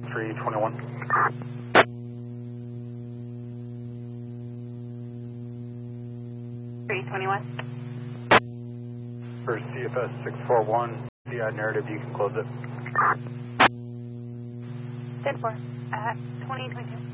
321. For CFS 641, the narrative, you can close it. 10-4, 2022.